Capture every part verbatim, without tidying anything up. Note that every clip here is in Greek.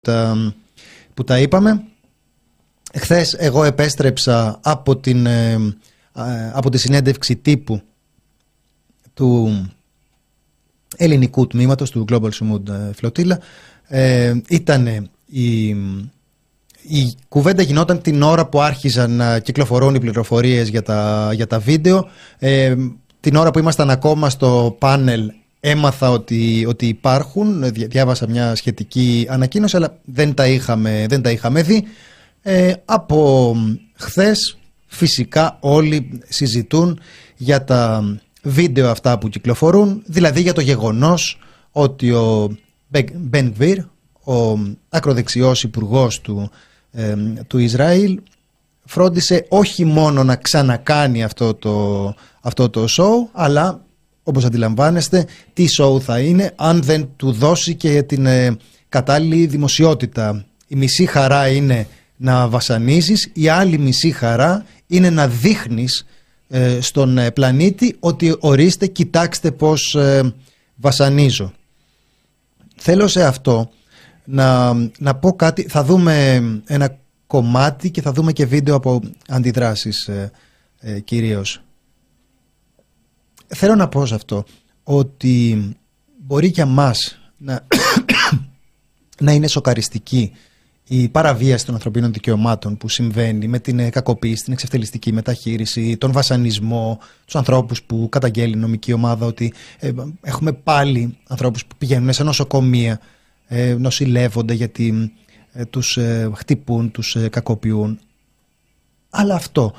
τα, που τα είπαμε. Χθες εγώ επέστρεψα από, την, ε, από τη συνέντευξη τύπου του ελληνικού τμήματος του Global Sumud Flotilla. Ε, ήτανε η, η κουβέντα γινόταν την ώρα που άρχιζαν να κυκλοφορούν οι πληροφορίες για τα, για τα βίντεο. Ε, την ώρα που ήμασταν ακόμα στο πάνελ έμαθα ότι, ότι υπάρχουν, διάβασα μια σχετική ανακοίνωση, αλλά δεν τα είχαμε, δεν τα είχαμε δει. Ε, από χθες φυσικά όλοι συζητούν για τα βίντεο αυτά που κυκλοφορούν, δηλαδή για το γεγονός ότι ο Μπεν Γκβίρ, ο ακροδεξιός υπουργός του, ε, του Ισραήλ, φρόντισε όχι μόνο να ξανακάνει αυτό το, αυτό το show, αλλά όπως αντιλαμβάνεστε τι show θα είναι αν δεν του δώσει και την ε, κατάλληλη δημοσιότητα. Η μισή χαρά είναι να βασανίζεις, η άλλη μισή χαρά είναι να δείχνεις ε, στον ε, πλανήτη ότι ορίστε, κοιτάξτε πως ε, βασανίζω. Θέλω σε αυτό να, να πω κάτι. Θα δούμε ένα κομμάτι και θα δούμε και βίντεο από αντιδράσεις ε, ε, κυρίως. Θέλω να πω σε αυτό ότι μπορεί για μας να, να είναι σοκαριστική η παραβίαση των ανθρωπίνων δικαιωμάτων που συμβαίνει με την κακοποίηση, την εξευτελιστική μεταχείριση, τον βασανισμό, τους ανθρώπους που καταγγέλει η νομική ομάδα, ότι ε, έχουμε πάλι ανθρώπους που πηγαίνουν σε νοσοκομεία, ε, νοσηλεύονται γιατί ε, τους ε, χτυπούν, τους ε, κακοποιούν. Αλλά αυτό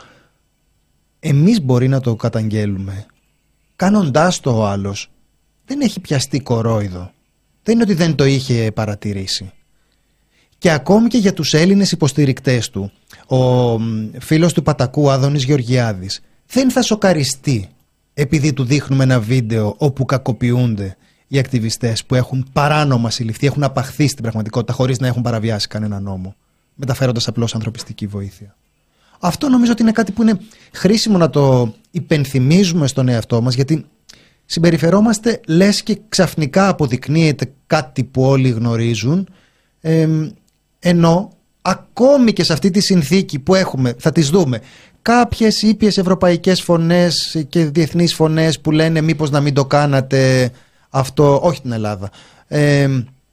εμείς μπορεί να το καταγγέλουμε. Κάνοντάς το ο άλλος δεν έχει πιαστεί κορόιδο. Δεν είναι ότι δεν το είχε παρατηρήσει. Και ακόμη και για τους Έλληνες υποστηρικτές του, ο φίλος του Πατακού Άδωνης Γεωργιάδης δεν θα σοκαριστεί επειδή του δείχνουμε ένα βίντεο όπου κακοποιούνται οι ακτιβιστές που έχουν παράνομα συλληφθεί, έχουν απαχθεί στην πραγματικότητα χωρίς να έχουν παραβιάσει κανένα νόμο, μεταφέροντας απλώς ανθρωπιστική βοήθεια. Αυτό νομίζω ότι είναι κάτι που είναι χρήσιμο να το υπενθυμίζουμε στον εαυτό μας, γιατί συμπεριφερόμαστε λες και ξαφνικά αποδεικνύεται κάτι που όλοι γνωρίζουν, ε, ενώ ακόμη και σε αυτή τη συνθήκη που έχουμε, θα τις δούμε, κάποιες ήπιες ευρωπαϊκές φωνές και διεθνείς φωνές που λένε μήπως να μην το κάνατε αυτό, όχι την Ελλάδα, ε,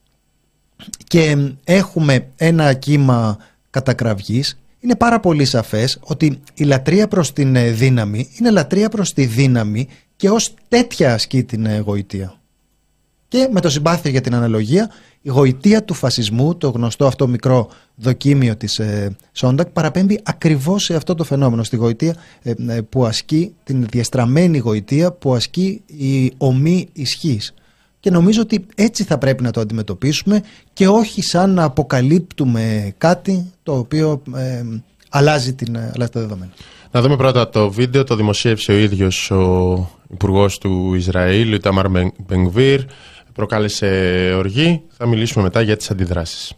και έχουμε ένα κύμα κατακραυγής. Είναι πάρα πολύ σαφές ότι η λατρεία προς την δύναμη είναι λατρεία προς τη δύναμη και ως τέτοια ασκεί την γοητεία. Και με το συμπάθειο για την αναλογία, η γοητεία του φασισμού, το γνωστό αυτό μικρό δοκίμιο της ε, Σόντακ, παραπέμπει ακριβώς σε αυτό το φαινόμενο, στη γοητεία ε, ε, που ασκεί, την διαστραμμένη γοητεία που ασκεί η ομή ισχύς. Και νομίζω ότι έτσι θα πρέπει να το αντιμετωπίσουμε και όχι σαν να αποκαλύπτουμε κάτι το οποίο ε, αλλάζει, την, αλλάζει τα δεδομένα. Να δούμε πρώτα το βίντεο, το δημοσίευσε ο ίδιος ο υπουργός του Ισραήλ, ο Ιταμάρ Μπεν Γκβίρ, προκάλεσε οργή. Θα μιλήσουμε μετά για τις αντιδράσεις.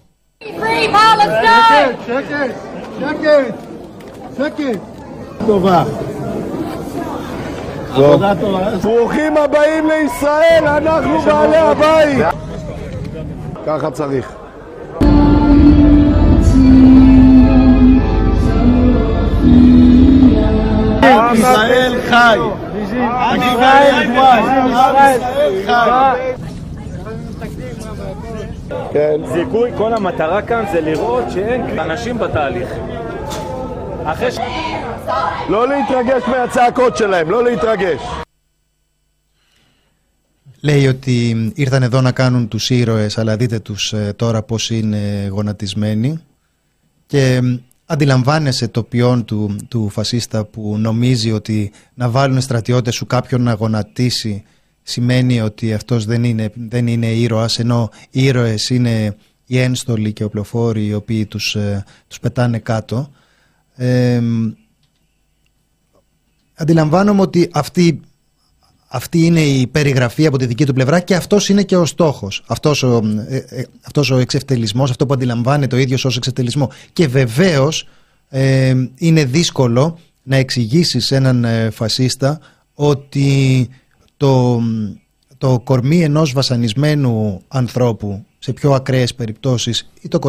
ברוכים הבאים לישראל, אנחנו בעלי הבית. ככה צריך. ישראל חי. ישראל חי. כן. זיכוי, כל המטרה כאן זה לראות שאין אנשים בתהליך. לא להתרגש מהצעקות שלהם, לא להתרגש. Λέει ότι ήρθαν εδώ να κάνουν τους ήρωες, αλλά δείτε τους τώρα πως είναι γονατισμένοι. Και αντιλαμβάνεσαι το ποιόν του, του φασίστα που νομίζει ότι να βάλουν στρατιώτες σου κάποιον να γονατίσει σημαίνει ότι αυτός δεν είναι, δεν είναι ήρωας, ενώ οι ήρωες είναι οι ένστολοι και οπλοφόροι οι οποίοι τους, τους πετάνε κάτω. Ε, αντιλαμβάνομαι ότι αυτή, αυτή είναι η περιγραφή από τη δική του πλευρά και αυτός είναι και ο στόχος, αυτός ο, ε, ε, αυτός ο εξευτελισμός, αυτό που αντιλαμβάνεται ο ίδιος ως εξευτελισμό. Και βεβαίως ε, είναι δύσκολο να εξηγήσεις έναν ε, φασίστα ότι το, το κορμί ενός βασανισμένου ανθρώπου σε πιο ακραίες περιπτώσεις ή το